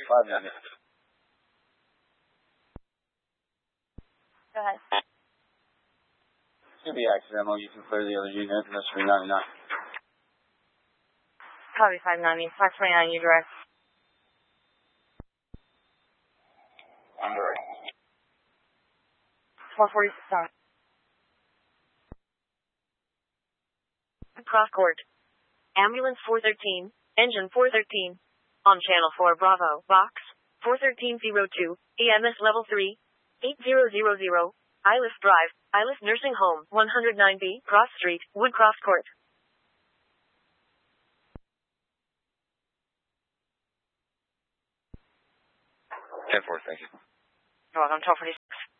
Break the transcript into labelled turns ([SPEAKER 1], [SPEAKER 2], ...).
[SPEAKER 1] minutes.
[SPEAKER 2] Go ahead.
[SPEAKER 1] Should be accidental. You can clear the other unit, and that should be 99.
[SPEAKER 2] Copy 590. 529, you direct.
[SPEAKER 1] I'm direct.
[SPEAKER 2] 446 on. Cross court. Ambulance 413, engine 413. On channel 4 Bravo, box 41302, EMS level 3, 8000, Iliff Drive, Iliff Nursing Home, 109B, Cross Street, Woodcroft Court.
[SPEAKER 1] 10-4, thank you.
[SPEAKER 2] You're welcome, 1246.